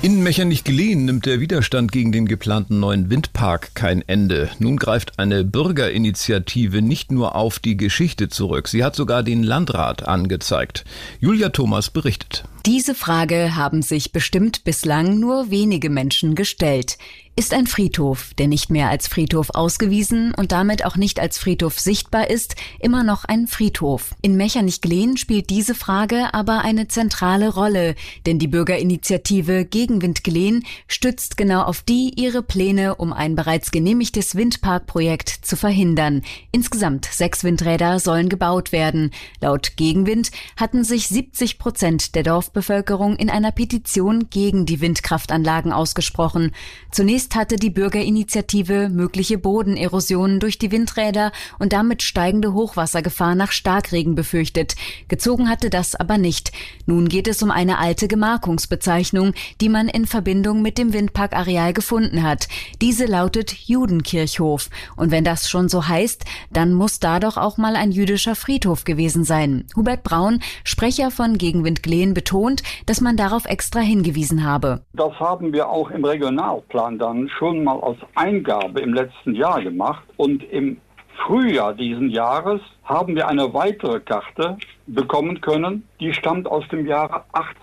In Mechernich-Geleen nimmt der Widerstand gegen den geplanten neuen Windpark kein Ende. Nun greift eine Bürgerinitiative nicht nur auf die Geschichte zurück, sie hat sogar den Landrat angezeigt. Julia Thomas berichtet. Diese Frage haben sich bestimmt bislang nur wenige Menschen gestellt. Ist ein Friedhof, der nicht mehr als Friedhof ausgewiesen und damit auch nicht als Friedhof sichtbar ist, immer noch ein Friedhof? In Mechernich-Geleen spielt diese Frage aber eine zentrale Rolle, denn die Bürgerinitiative Gegenwind Geleen stützt genau auf die ihre Pläne, um ein bereits genehmigtes Windparkprojekt zu verhindern. Insgesamt 6 Windräder sollen gebaut werden. Laut Gegenwind hatten sich 70% der Dorfbevölkerung in einer Petition gegen die Windkraftanlagen ausgesprochen. Zunächst hatte die Bürgerinitiative mögliche Bodenerosionen durch die Windräder und damit steigende Hochwassergefahr nach Starkregen befürchtet. Gezogen hatte das aber nicht. Nun geht es um eine alte Gemarkungsbezeichnung, die man in Verbindung mit dem Windparkareal gefunden hat. Diese lautet Judenkirchhof. Und wenn das schon so heißt, dann muss da doch auch mal ein jüdischer Friedhof gewesen sein. Hubert Braun, Sprecher von Gegenwind Geleen, betont, dass man darauf extra hingewiesen habe. Das haben wir auch im Regionalplan dann schon mal als Eingabe im letzten Jahr gemacht. Und im Frühjahr diesen Jahres haben wir eine weitere Karte bekommen können, die stammt aus dem Jahre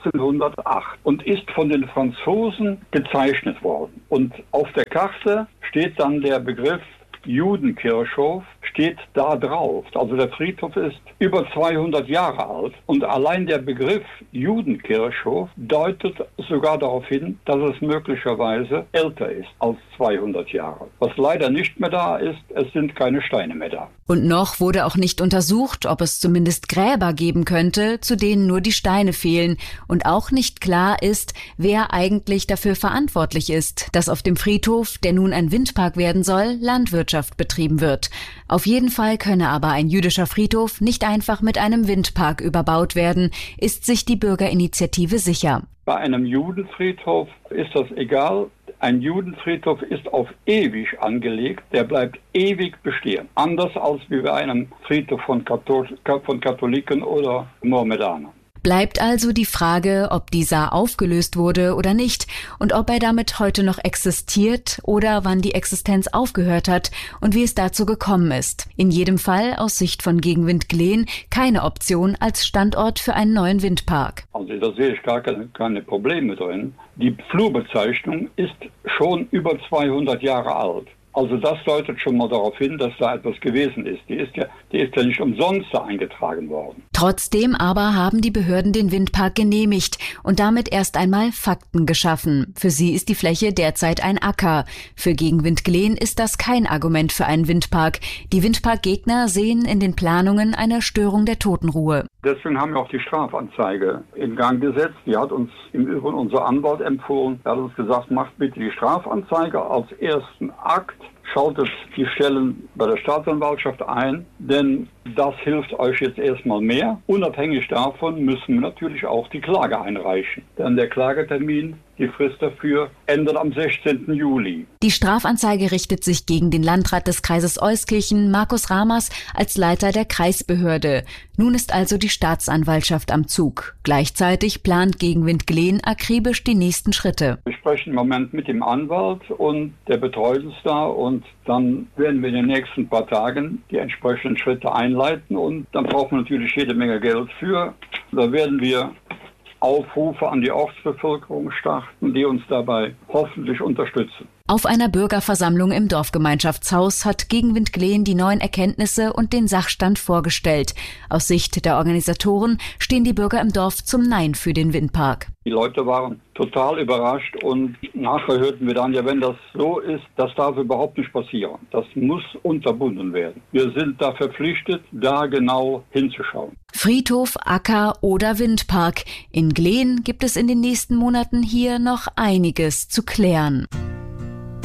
1808 und ist von den Franzosen gezeichnet worden. Und auf der Karte steht dann der Begriff Judenkirchhof, steht da drauf. Also der Friedhof ist über 200 Jahre alt und allein der Begriff Judenkirchhof deutet sogar darauf hin, dass es möglicherweise älter ist als 200 Jahre. Was leider nicht mehr da ist, es sind keine Steine mehr da. Und noch wurde auch nicht untersucht, ob es zumindest Gräber geben könnte, zu denen nur die Steine fehlen. Und auch nicht klar ist, wer eigentlich dafür verantwortlich ist, dass auf dem Friedhof, der nun ein Windpark werden soll, Landwirtschaft betrieben wird. Auf jeden Fall könne aber ein jüdischer Friedhof nicht einfach mit einem Windpark überbaut werden, ist sich die Bürgerinitiative sicher. Bei einem Judenfriedhof ist das egal. Ein Judenfriedhof ist auf ewig angelegt, der bleibt ewig bestehen. Anders als wie bei einem Friedhof von Katholiken oder Mohammedanern. Bleibt also die Frage, ob dieser aufgelöst wurde oder nicht und ob er damit heute noch existiert oder wann die Existenz aufgehört hat und wie es dazu gekommen ist. In jedem Fall aus Sicht von Gegenwind Geleen keine Option als Standort für einen neuen Windpark. Also da sehe ich gar keine Probleme drin. Die Flurbezeichnung ist schon über 200 Jahre alt. Also das deutet schon mal darauf hin, dass da etwas gewesen ist. Die ist ja nicht umsonst da eingetragen worden. Trotzdem aber haben die Behörden den Windpark genehmigt und damit erst einmal Fakten geschaffen. Für sie ist die Fläche derzeit ein Acker. Für Gegenwind Geleen ist das kein Argument für einen Windpark. Die Windparkgegner sehen in den Planungen eine Störung der Totenruhe. Deswegen haben wir auch die Strafanzeige in Gang gesetzt. Die hat uns im Übrigen unser Anwalt empfohlen. Er hat uns gesagt, macht bitte die Strafanzeige als ersten Akt. Schaltet die Stellen bei der Staatsanwaltschaft ein, denn das hilft euch jetzt erstmal mehr. Unabhängig davon müssen wir natürlich auch die Klage einreichen. Denn der Klagetermin, die Frist dafür, endet am 16. Juli. Die Strafanzeige richtet sich gegen den Landrat des Kreises Euskirchen, Markus Ramers, als Leiter der Kreisbehörde. Nun ist also die Staatsanwaltschaft am Zug. Gleichzeitig plant Gegenwind Geleen akribisch die nächsten Schritte. Wir sprechen im Moment mit dem Anwalt und der betreut uns da und dann werden wir in den nächsten paar Tagen die entsprechenden Schritte einleiten und dann brauchen wir natürlich jede Menge Geld für. Da werden wir Aufrufe an die Ortsbevölkerung starten, die uns dabei hoffentlich unterstützen. Auf einer Bürgerversammlung im Dorfgemeinschaftshaus hat Gegenwind Geleen die neuen Erkenntnisse und den Sachstand vorgestellt. Aus Sicht der Organisatoren stehen die Bürger im Dorf zum Nein für den Windpark. Die Leute waren total überrascht und nachher hörten wir dann, ja, wenn das so ist, das darf überhaupt nicht passieren. Das muss unterbunden werden. Wir sind da verpflichtet, da genau hinzuschauen. Friedhof, Acker oder Windpark. In Geleen gibt es in den nächsten Monaten hier noch einiges zu klären.